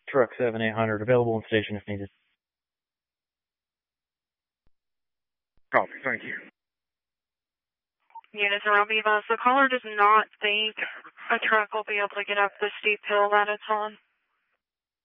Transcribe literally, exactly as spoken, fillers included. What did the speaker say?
Truck seven eight hundred, available on station if needed. Copy, thank you. Units around Vivas, the caller does not think a truck will be able to get up the steep hill that it's on.